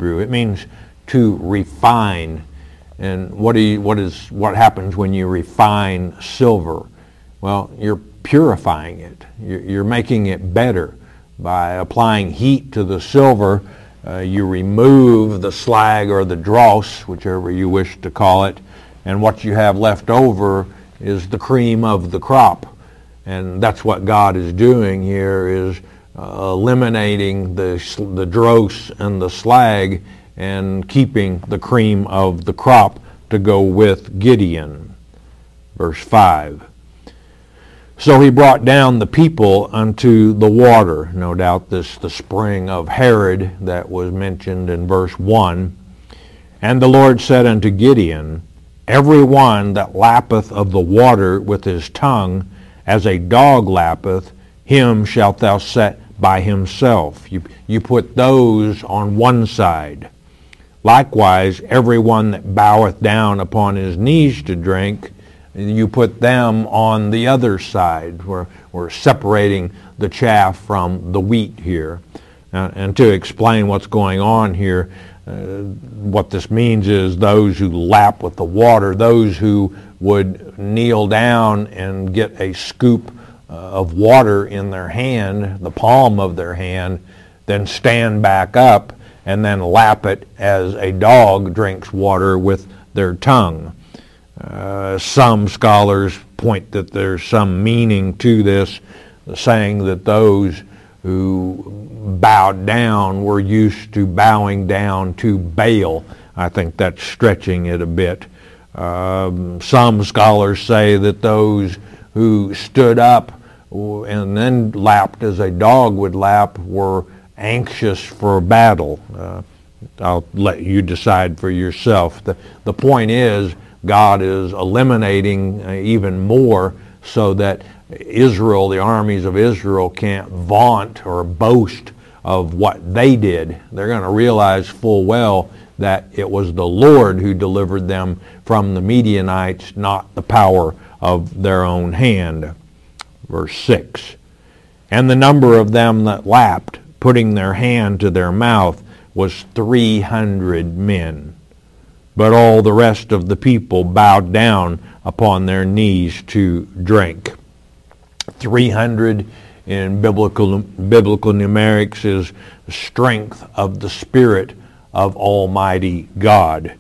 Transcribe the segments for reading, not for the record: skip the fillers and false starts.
Hebrew. It means to refine. And what happens when you refine silver? Well, you're purifying it. You're making it better. By applying heat to the silver, you remove the slag or the dross, whichever you wish to call it, and what you have left over is the cream of the crop. And that's what God is doing here, is eliminating the dross and the slag and keeping the cream of the crop to go with Gideon. Verse 5. So he brought down the people unto the water. No doubt this the spring of Herod that was mentioned in verse 1. And the Lord said unto Gideon, Every one that lappeth of the water with his tongue, as a dog lappeth, him shalt thou set by himself. You put those on one side. Likewise, every one that boweth down upon his knees to drink, you put them on the other side. We're separating the chaff from the wheat here. And to explain what's going on here, what this means is those who lap with the water, those who would kneel down and get a scoop of water in their hand, the palm of their hand, then stand back up and then lap it as a dog drinks water with their tongue. Some scholars point that there's some meaning to this, saying that those who bowed down were used to bowing down to Baal. I think that's stretching it a bit. Some scholars say that those who stood up and then lapped as a dog would lap were anxious for battle. I'll let you decide for yourself. The point is, God is eliminating even more so that Israel, the armies of Israel, can't vaunt or boast of what they did. They're going to realize full well that it was the Lord who delivered them from the Midianites, not the power of their own hand. Verse 6. And the number of them that lapped, putting their hand to their mouth, was 300 men. But all the rest of the people bowed down upon their knees to drink. 300 in biblical numerics is the strength of the Spirit of Almighty God.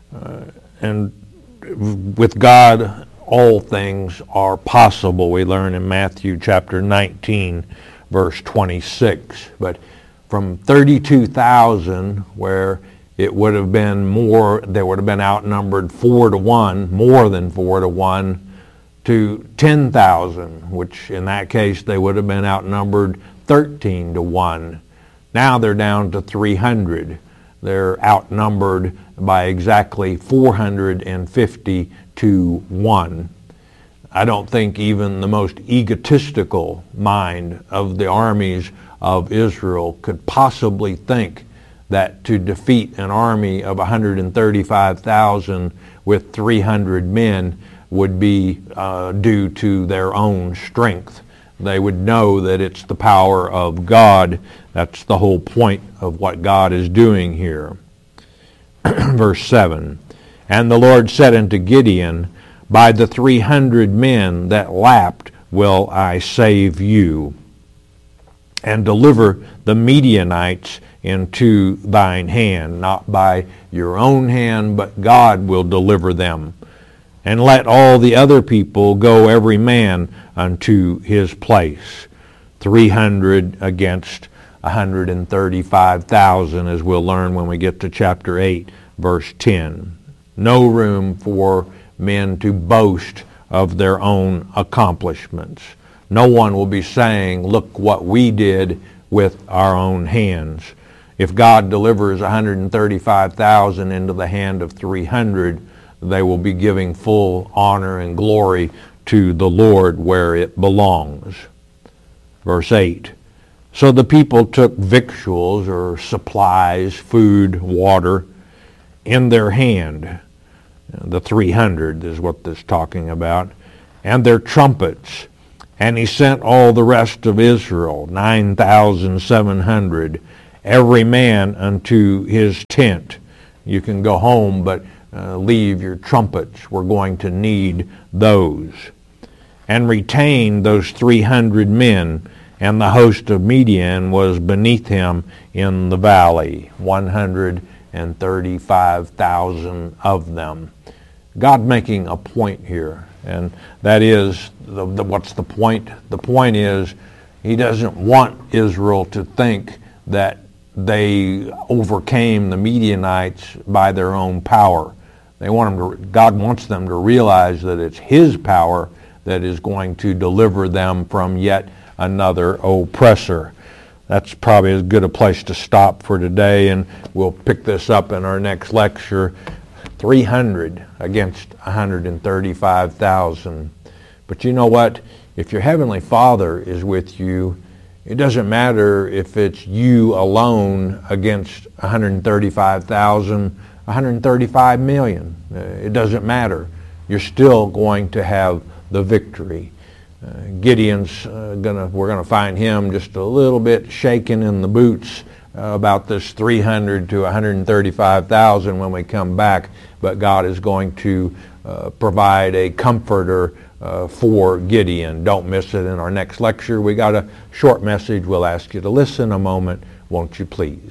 And with God, all things are possible. We learn in Matthew chapter 19, verse 26. But from 32,000, where it would have been more, they would have been outnumbered 4-1, more than 4-1, to 10,000, which in that case they would have been outnumbered 13-1. Now they're down to 300. They're outnumbered by exactly 450 to 1. I don't think even the most egotistical mind of the armies of Israel could possibly think that to defeat an army of 135,000 with 300 men would be due to their own strength. They would know that it's the power of God. That's the whole point of what God is doing here. Verse 7, And the Lord said unto Gideon, By the 300 men that lapped will I save you, and deliver the Midianites into thine hand. Not by your own hand, but God will deliver them. And let all the other people go every man unto his place. 300 against 135,000, as we'll learn when we get to chapter 8, verse 10. No room for men to boast of their own accomplishments. No one will be saying, look what we did with our own hands. If God delivers 135,000 into the hand of 300, they will be giving full honor and glory to the Lord where it belongs. Verse 8, So the people took victuals or supplies, food, water, in their hand. The 300 is what this is talking about. And their trumpets. And he sent all the rest of Israel, 9,700, every man unto his tent. You can go home, but leave your trumpets. We're going to need those. And retain those 300 men, and the host of Midian was beneath him in the valley, 135,000 of them. God making a point here, and that is, what's the point? The point is, he doesn't want Israel to think that they overcame the Midianites by their own power. God wants them to realize that it's his power that is going to deliver them from yet another oppressor. That's probably as good a place to stop for today, and we'll pick this up in our next lecture. 300 against 135,000. But you know what? If your Heavenly Father is with you, it doesn't matter if it's you alone against 135,000, 135 million. It doesn't matter. You're still going to have the victory. Gideon's we're gonna find him just a little bit shaken in the boots about this 300 to 135,000 when we come back, but God is going to provide a comforter for Gideon. Don't miss it in our next lecture. We got a short message. We'll ask you to listen a moment. Won't you please?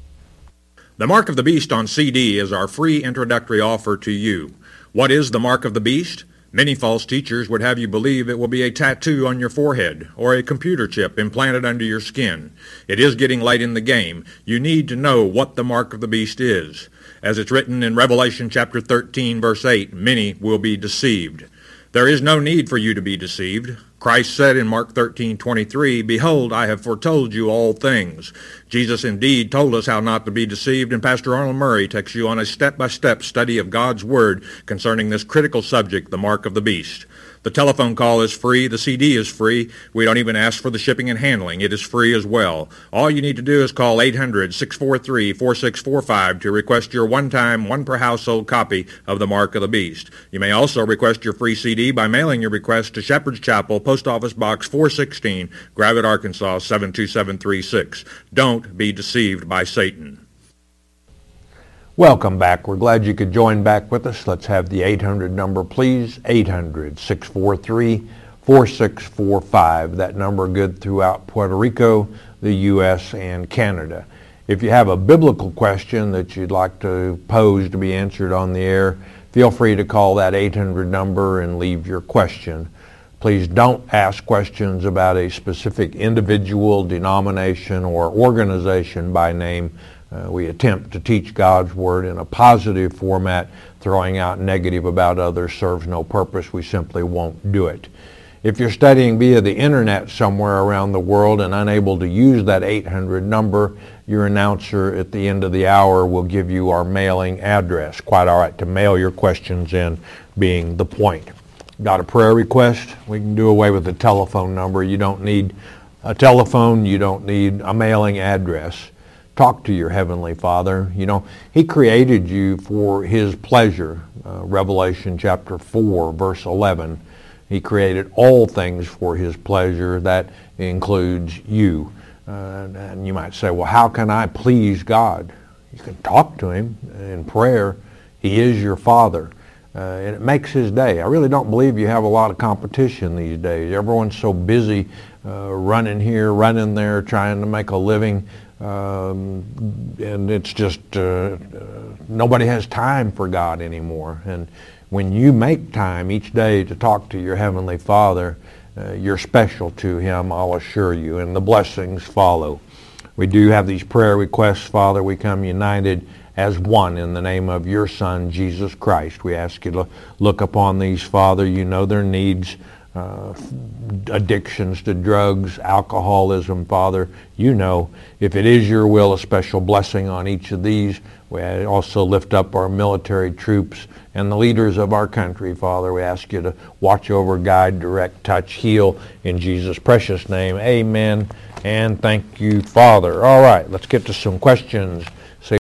The Mark of the Beast on CD is our free introductory offer to you. What is the Mark of the Beast? Many false teachers would have you believe it will be a tattoo on your forehead or a computer chip implanted under your skin. It is getting late in the game. You need to know what the Mark of the Beast is. As it's written in Revelation chapter 13, verse 8, many will be deceived. There is no need for you to be deceived. Christ said in Mark 13:23, "Behold, I have foretold you all things." Jesus indeed told us how not to be deceived, and Pastor Arnold Murray takes you on a step-by-step study of God's Word concerning this critical subject, the Mark of the Beast. The telephone call is free. The CD is free. We don't even ask for the shipping and handling. It is free as well. All you need to do is call 800-643-4645 to request your one-time, one-per-household copy of the Mark of the Beast. You may also request your free CD by mailing your request to Shepherd's Chapel, Post Office Box 416, Gravette, Arkansas 72736. Don't be deceived by Satan. Welcome back. We're glad you could join back with us. Let's have the 800 number, please. 800-643-4645. That number good throughout Puerto Rico, the U.S., and Canada. If you have a biblical question that you'd like to pose to be answered on the air, feel free to call that 800 number and leave your question. Please don't ask questions about a specific individual, denomination, or organization by name. We attempt to teach God's Word in a positive format. Throwing out negative about others serves no purpose. We simply won't do it. If you're studying via the internet somewhere around the world and unable to use that 800 number, your announcer at the end of the hour will give you our mailing address. Quite all right to mail your questions in, being the point. Got a prayer request? We can do away with the telephone number. You don't need a telephone. You don't need a mailing address. Talk to your Heavenly Father. You know, He created you for His pleasure. Revelation chapter 4, verse 11. He created all things for His pleasure. That includes you. And you might say, well, how can I please God? You can talk to Him in prayer. He is your Father. And it makes His day. I really don't believe you have a lot of competition these days. Everyone's so busy running here, running there, trying to make a living. And it's just nobody has time for God anymore. And when you make time each day to talk to your Heavenly Father, you're special to Him, I'll assure you, and the blessings follow. We do have these prayer requests, Father. We come united as one in the name of your Son, Jesus Christ. We ask you to look upon these, Father. You know their needs. Addictions to drugs, alcoholism, Father. You know, if it is your will, a special blessing on each of these. We also lift up our military troops and the leaders of our country, Father. We ask you to watch over, guide, direct, touch, heal in Jesus' precious name. Amen. And thank you, Father. All right, let's get to some questions. See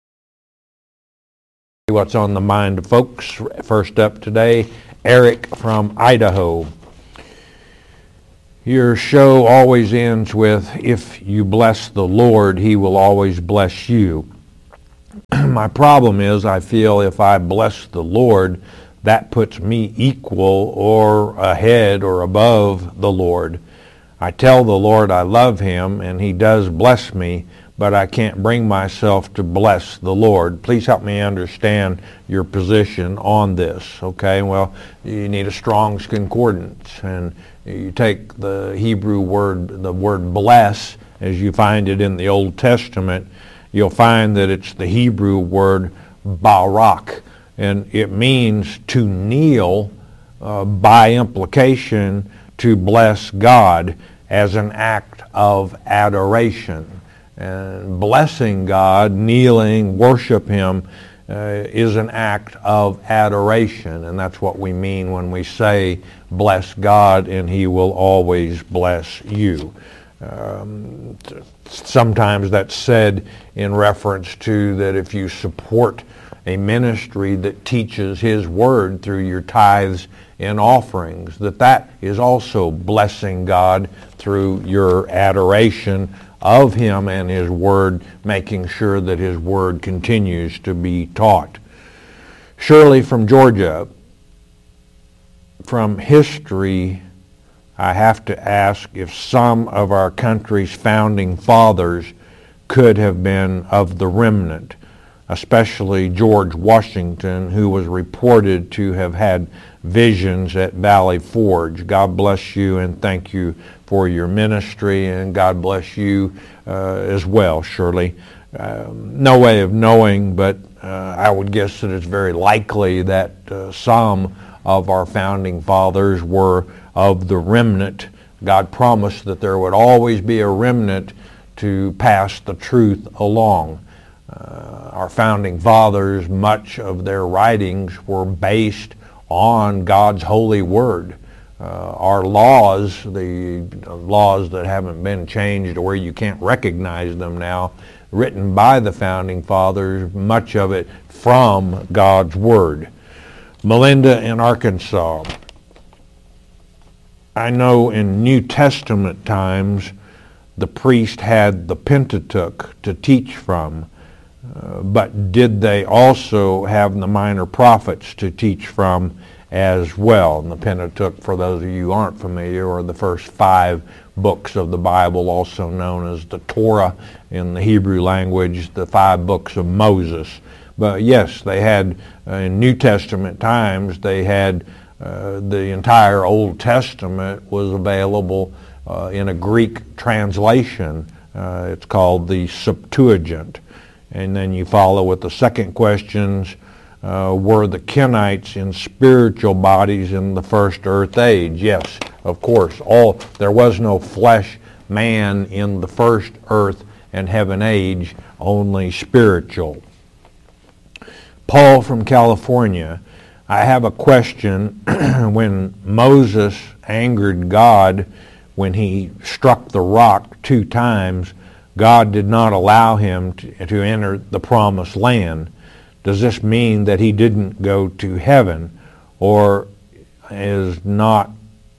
what's on the mind of folks. First up today, Eric from Idaho. Your show always ends with, if you bless the Lord, He will always bless you. My problem is I feel if I bless the Lord, that puts me equal or ahead or above the Lord. I tell the Lord I love Him and He does bless me, but I can't bring myself to bless the Lord. Please help me understand your position on this, okay? Well, you need a Strong's Concordance, and you take the Hebrew word, the word bless, as you find it in the Old Testament, you'll find that it's the Hebrew word barak, and it means to kneel, by implication, to bless God as an act of adoration. And blessing God, kneeling, worship Him, is an act of adoration. And that's what we mean when we say, bless God and He will always bless you. Sometimes that's said in reference to that if you support a ministry that teaches His Word through your tithes and offerings, that is also blessing God through your adoration of Him and His Word, making sure that His Word continues to be taught. Shirley from Georgia, from history, I have to ask if some of our country's founding fathers could have been of the remnant, especially George Washington, who was reported to have had visions at Valley Forge. God bless you and thank you for your ministry, and God bless you as well, Shirley. No way of knowing, but I would guess that it's very likely that some of our founding fathers were of the remnant. God promised that there would always be a remnant to pass the truth along. Our founding fathers, much of their writings were based on God's holy word. Our laws, the laws that haven't been changed or where you can't recognize them now, written by the founding fathers, much of it from God's word. Melinda in Arkansas. I know in New Testament times the priest had the Pentateuch to teach from, but did they also have the minor prophets to teach from as well? And the Pentateuch, for those of you who aren't familiar, are the first 5 books of the Bible, also known as the Torah in the Hebrew language, the 5 books of Moses. But yes, they had, in New Testament times, they had the entire Old Testament was available in a Greek translation. It's called the Septuagint. And then you follow with the second questions, were the Kenites in spiritual bodies in the first earth age? Yes, of course. There was no flesh man in the first earth and heaven age, only spiritual. Paul from California, I have a question. When Moses angered God when he struck the rock 2 times, God did not allow him to enter the promised land. Does this mean that he didn't go to heaven, or is not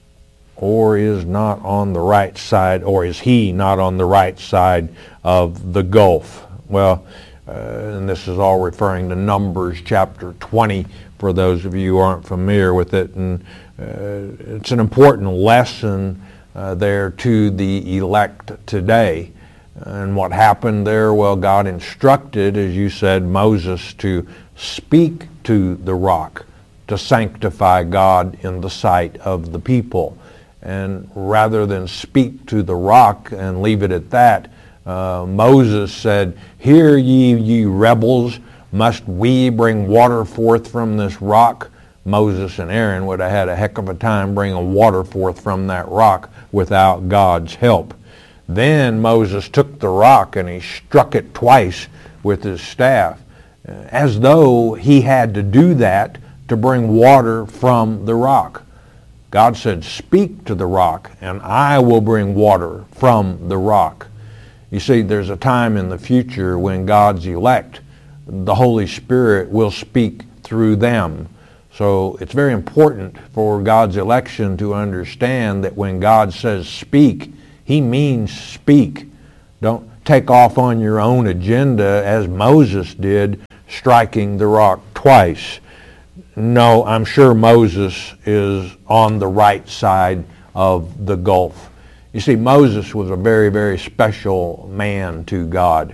on the right side, or is he not on the right side of the gulf? Well, and this is all referring to Numbers chapter 20 for those of you who aren't familiar with it. And it's an important lesson there to the elect today. And what happened there? Well, God instructed, as you said, Moses to speak to the rock, to sanctify God in the sight of the people. And rather than speak to the rock and leave it at that, Moses said, "Hear ye rebels, must we bring water forth from this rock?" Moses and Aaron would have had a heck of a time bringing water forth from that rock without God's help. Then Moses took the rock and he struck it twice with his staff, as though he had to do that to bring water from the rock. God said, "Speak to the rock, and I will bring water from the rock." You see, there's a time in the future when God's elect, the Holy Spirit, will speak through them. So it's very important for God's election to understand that when God says speak, he means speak. Don't take off on your own agenda as Moses did, striking the rock twice. No, I'm sure Moses is on the right side of the gulf. You see, Moses was a very, very special man to God.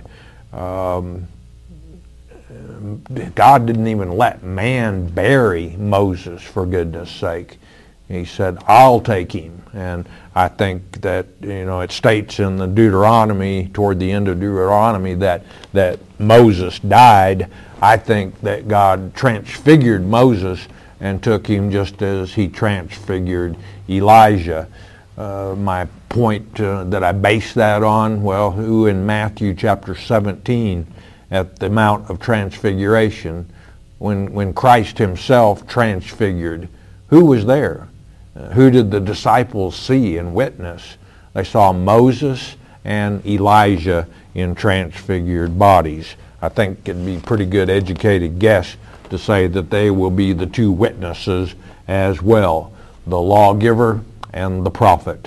God didn't even let man bury Moses, for goodness sake. He said, I'll take him. And I think that, it states in the Deuteronomy, toward the end of Deuteronomy, that Moses died. I think that God transfigured Moses and took him just as he transfigured Elijah. My point that I base that on, who in Matthew chapter 17, at the Mount of Transfiguration, when Christ himself transfigured, who was there? Who did the disciples see and witness? They saw Moses and Elijah in transfigured bodies. I think it'd be a pretty good educated guess to say that they will be the two witnesses as well, the lawgiver and the prophet.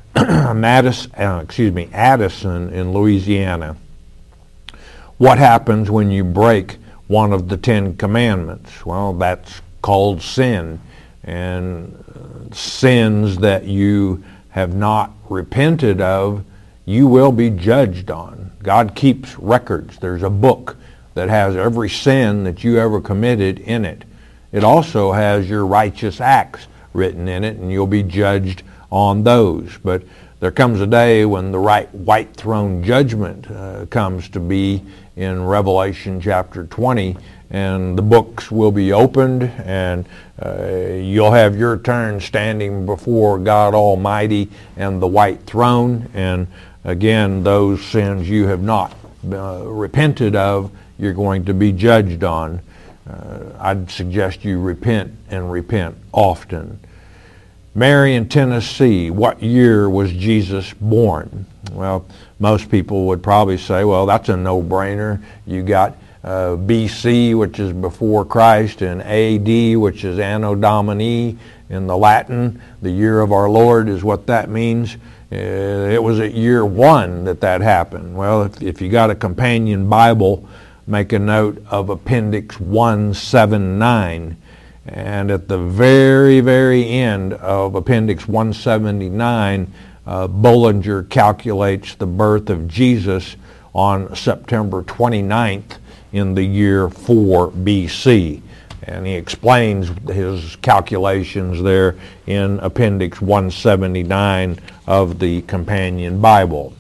Addison in Louisiana. What happens when you break one of the 10 commandments? Well, that's called sin. And sins that you have not repented of, you will be judged on. God keeps records. There's a book that has every sin that you ever committed in it. It also has your righteous acts written in it, and you'll be judged on those. But there comes a day when the white throne judgment comes to be in Revelation chapter 20, and the books will be opened, and you'll have your turn standing before God Almighty and the white throne. And again, those sins you have not repented of, you're going to be judged on. I'd suggest you repent, and repent often. Marion, Tennessee, what year was Jesus born? Well, most people would probably say, well, that's a no-brainer. You got BC, which is before Christ, and AD, which is Anno Domini in the Latin. The year of our Lord is what that means. It was at year 1 that happened. Well, if you got a companion Bible, make a note of Appendix 179. And at the very, very end of Appendix 179, Bullinger calculates the birth of Jesus on September 29th in the year 4 BC. And he explains his calculations there in Appendix 179 of the Companion Bible.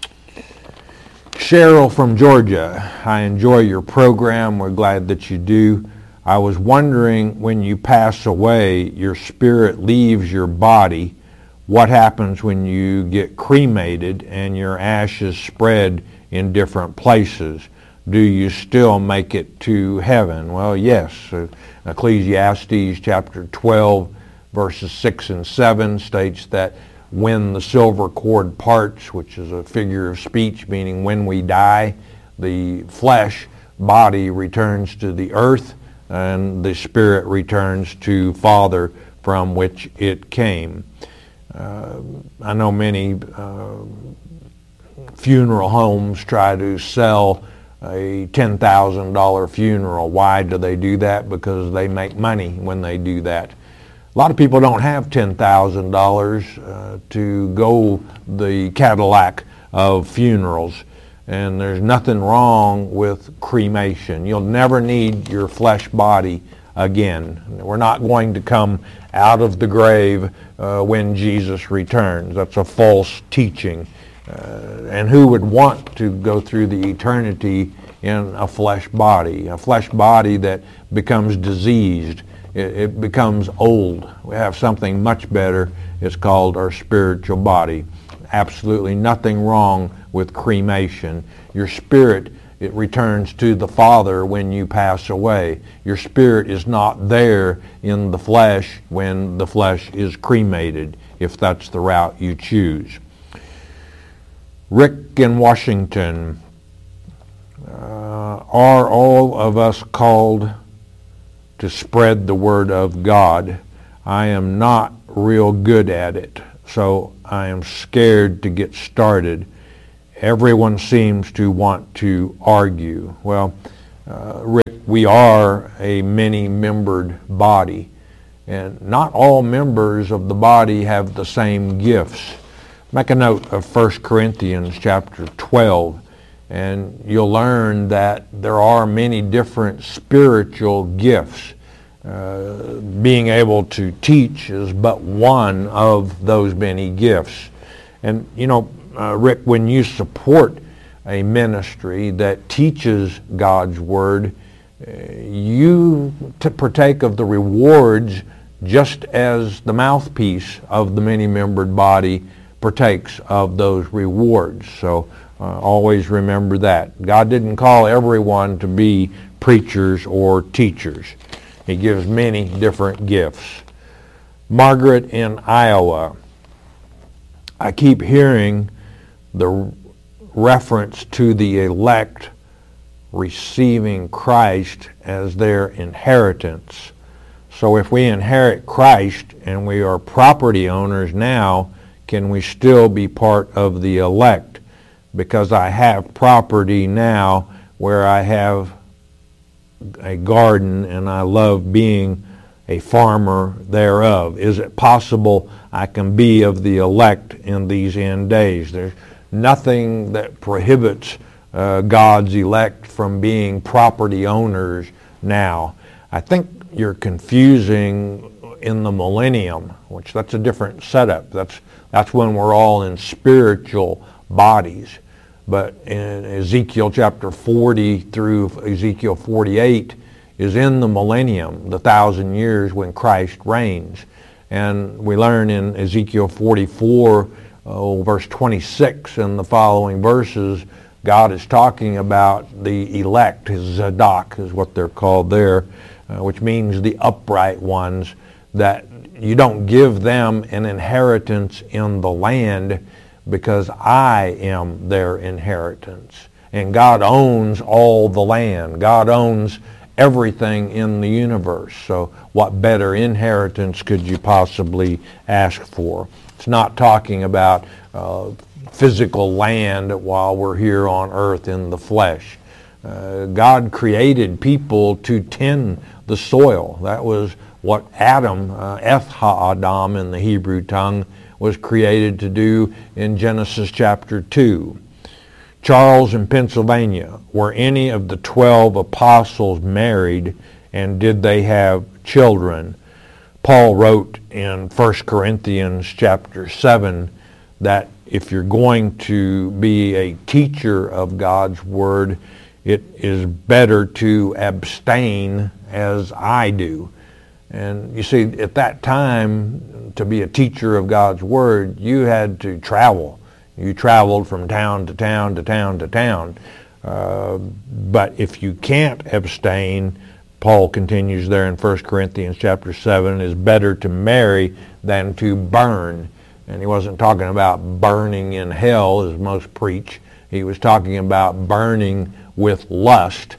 Cheryl from Georgia, I enjoy your program. We're glad that you do. I was wondering, when you pass away, your spirit leaves your body. What happens when you get cremated and your ashes spread in different places? Do you still make it to heaven? Well, yes. Ecclesiastes chapter 12, verses 6 and 7 states that when the silver cord parts, which is a figure of speech, meaning when we die, the flesh body returns to the earth, and the spirit returns to Father from which it came. I know many funeral homes try to sell a $10,000 funeral. Why do they do that? Because they make money when they do that. A lot of people don't have $10,000 to go the Cadillac of funerals. And there's nothing wrong with cremation. You'll never need your flesh body again. We're not going to come out of the grave when Jesus returns. That's a false teaching. And who would want to go through the eternity in a flesh body that becomes diseased? It becomes old. We have something much better. It's called our spiritual body. Absolutely nothing wrong with cremation. Your spirit, it returns to the Father when you pass away. Your spirit is not there in the flesh when the flesh is cremated, if that's the route you choose. Rick in Washington, are all of us called to spread the Word of God. I am not real good at it, so I am scared to get started. Everyone seems to want to argue. Well, Rick, we are a many-membered body, and not all members of the body have the same gifts. Make a note of 1 Corinthians chapter 12, and you'll learn that there are many different spiritual gifts. Being able to teach is but one of those many gifts. And you know, Rick, when you support a ministry that teaches God's Word, you partake of the rewards just as the mouthpiece of the many-membered body partakes of those rewards. So always remember that. God didn't call everyone to be preachers or teachers. He gives many different gifts. Margaret in Iowa, I keep hearing the reference to the elect receiving Christ as their inheritance. So if we inherit Christ and we are property owners now, can we still be part of the elect? Because I have property now where I have a garden and I love being a farmer thereof. Is it possible I can be of the elect in these end days? There's nothing that prohibits God's elect from being property owners now. I think you're confusing in the millennium, which that's a different setup. That's when we're all in spiritual bodies. But in Ezekiel chapter 40 through Ezekiel 48 is in the millennium, the 1,000 years when Christ reigns. And we learn in Ezekiel 44, verse 26 and the following verses, God is talking about the elect. Zadok is what they're called there, which means the upright ones, that you don't give them an inheritance in the land because I am their inheritance. And God owns all the land. God owns everything in the universe. So what better inheritance could you possibly ask for? It's not talking about physical land while we're here on earth in the flesh. God created people to tend the soil. That was what Adam, Eth Ha'adam in the Hebrew tongue, was created to do in Genesis chapter 2. Charles in Pennsylvania, were any of the 12 apostles married, and did they have children? Paul wrote in 1 Corinthians chapter 7 that if you're going to be a teacher of God's Word, it is better to abstain as I do. And you see, at that time, to be a teacher of God's Word, you had to travel. You traveled from town to town to town to town. But if you can't abstain, Paul continues there in 1 Corinthians chapter 7, it is better to marry than to burn. And he wasn't talking about burning in hell, as most preach. He was talking about burning with lust.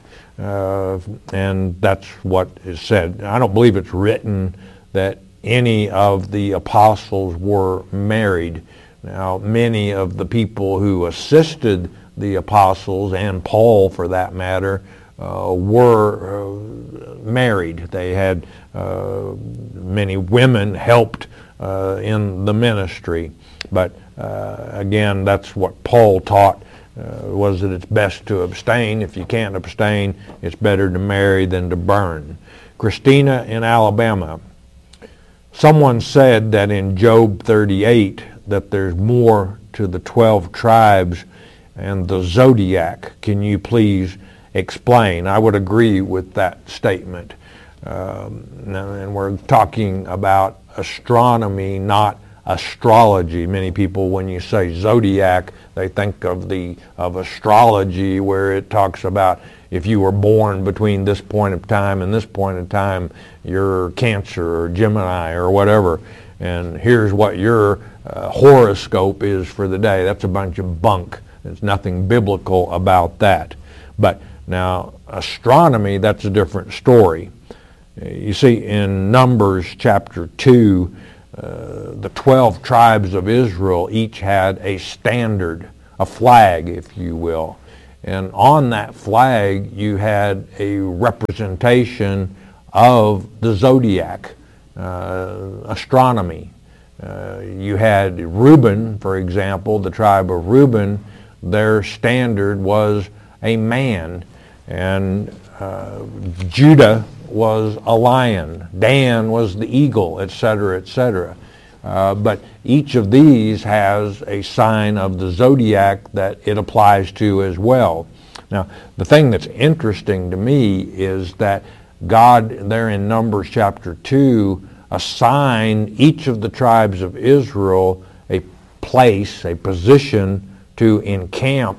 And that's what is said. I don't believe it's written that any of the apostles were married. Now, many of the people who assisted the apostles, and Paul for that matter, were married. They had many women helped in the ministry. But again, that's what Paul taught, was that it's best to abstain. If you can't abstain, it's better to marry than to burn. Christina in Alabama, someone said that in Job 38 that there's more to the 12 tribes and the zodiac. Can you please explain? I would agree with that statement. And we're talking about astronomy, not astrology. Many people, when you say zodiac, they think of astrology, where it talks about if you were born between this point of time and this point of time, you're Cancer or Gemini or whatever, and here's what your horoscope is for the day. That's a bunch of bunk. There's nothing biblical about that. But now, astronomy, that's a different story. You see, in Numbers chapter 2, the 12 tribes of Israel each had a standard, a flag, if you will. And on that flag, you had a representation of the zodiac, astronomy. You had Reuben, for example, the tribe of Reuben, their standard was a man. And Judah was a lion. Dan was the eagle, etc., etc. But each of these has a sign of the zodiac that it applies to as well. Now, the thing that's interesting to me is that God, there in Numbers chapter 2, assigned each of the tribes of Israel a place, a position to encamp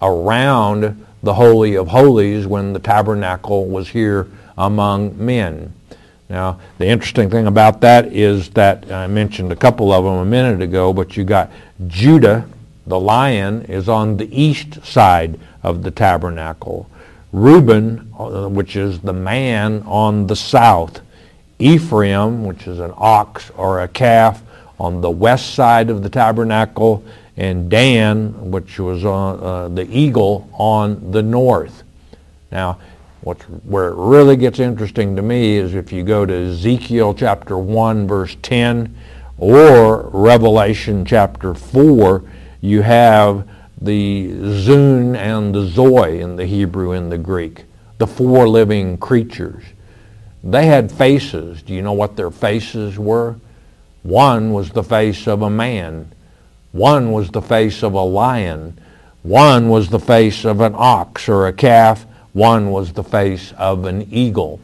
around the Holy of Holies when the tabernacle was here among men. Now, the interesting thing about that is that I mentioned a couple of them a minute ago, but you got Judah, the lion, is on the east side of the tabernacle. Reuben, which is the man, on the south. Ephraim, which is an ox or a calf, on the west side of the tabernacle. And Dan, which was on the eagle, on the north. Now, where it really gets interesting to me is if you go to Ezekiel chapter 1, verse 10, or Revelation chapter 4, you have the Zun and the Zoe in the Hebrew and the Greek, the four living creatures. They had faces. Do you know what their faces were? One was the face of a man. One was the face of a lion. One was the face of an ox or a calf. One was the face of an eagle.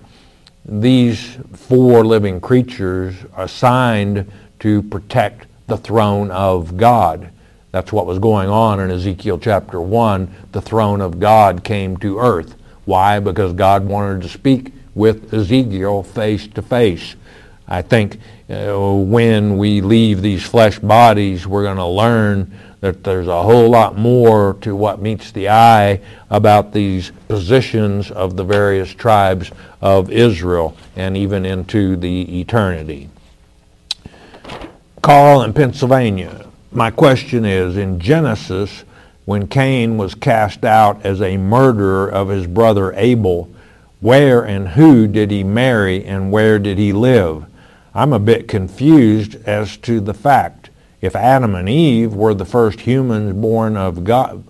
These four living creatures are assigned to protect the throne of God. That's what was going on in Ezekiel chapter 1. The throne of God came to earth. Why? Because God wanted to speak with Ezekiel face to face. I think when we leave these flesh bodies, we're going to learn that there's a whole lot more to what meets the eye about these positions of the various tribes of Israel and even into the eternity. Carl in Pennsylvania. My question is, in Genesis, when Cain was cast out as a murderer of his brother Abel, where and who did he marry and where did he live? I'm a bit confused as to the fact. If Adam and Eve were the first humans born of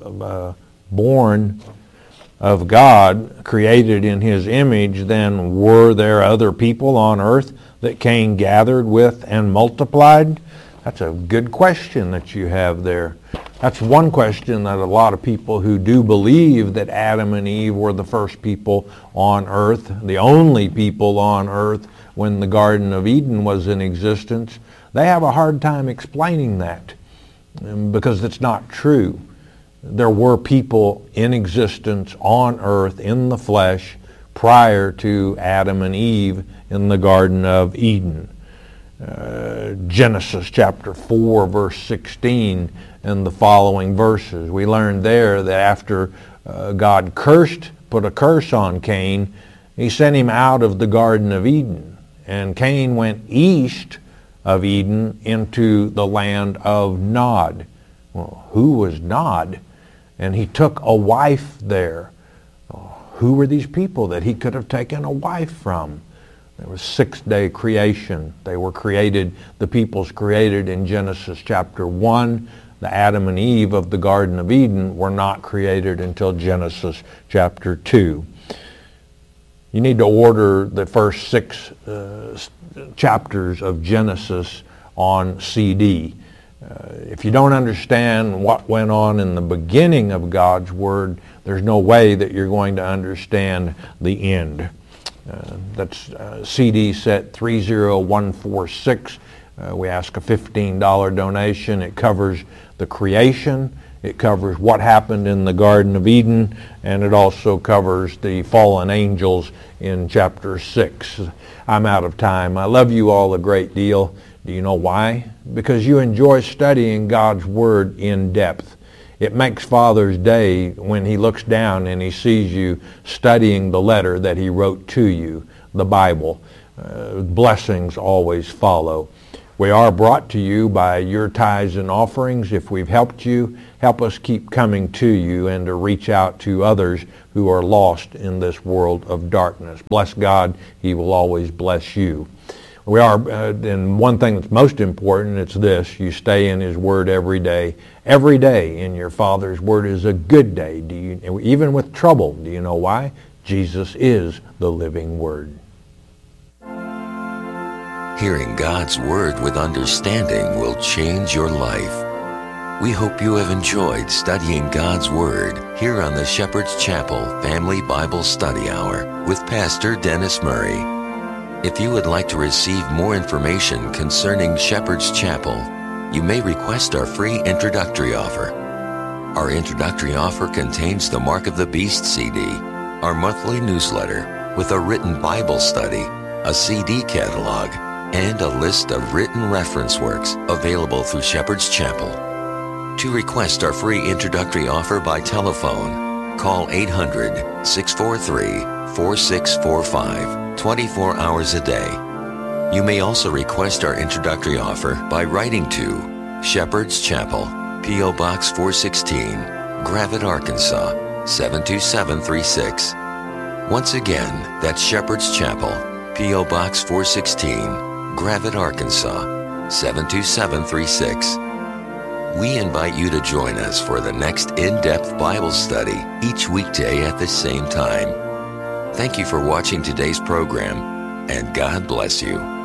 God, created in his image, then were there other people on earth that Cain gathered with and multiplied? That's a good question that you have there. That's one question that a lot of people who do believe that Adam and Eve were the first people on earth, the only people on earth when the Garden of Eden was in existence, they have a hard time explaining that because it's not true. There were people in existence on earth in the flesh prior to Adam and Eve in the Garden of Eden. Genesis chapter 4, verse 16 and the following verses. We learned there that after God put a curse on Cain, he sent him out of the Garden of Eden. And Cain went east of Eden into the land of Nod. Well, who was Nod? And he took a wife there. Who were these people that he could have taken a wife from? There was 6-day creation. They were created, the peoples created in Genesis chapter 1. The Adam and Eve of the Garden of Eden were not created until Genesis chapter 2. You need to order the first 6 chapters of Genesis on CD. If you don't understand what went on in the beginning of God's Word, there's no way that you're going to understand the end. That's CD set 30146. We ask a $15 donation. It covers the creation. It covers what happened in the Garden of Eden, and it also covers the fallen angels in chapter 6. I'm out of time. I love you all a great deal. Do you know why? Because you enjoy studying God's Word in depth. It makes Father's Day when he looks down and he sees you studying the letter that he wrote to you, the Bible. Blessings always follow. We are brought to you by your tithes and offerings. If we've helped you, help us keep coming to you and to reach out to others who are lost in this world of darkness. Bless God. He will always bless you. We are, and one thing that's most important, it's this: you stay in His Word every day. Every day in your Father's Word is a good day. Even with trouble, do you know why? Jesus is the living Word. Hearing God's Word with understanding will change your life. We hope you have enjoyed studying God's Word here on the Shepherd's Chapel Family Bible Study Hour with Pastor Dennis Murray. If you would like to receive more information concerning Shepherd's Chapel, you may request our free introductory offer. Our introductory offer contains the Mark of the Beast CD, our monthly newsletter with a written Bible study, a CD catalog, and a list of written reference works available through Shepherd's Chapel. To request our free introductory offer by telephone, call 800-643-4645, 24 hours a day. You may also request our introductory offer by writing to Shepherd's Chapel, P.O. Box 416, Gravette, Arkansas, 72736. Once again, that's Shepherd's Chapel, P.O. Box 416, Gravette, Arkansas, 72736. We invite you to join us for the next in-depth Bible study each weekday at the same time. Thank you for watching today's program, and God bless you.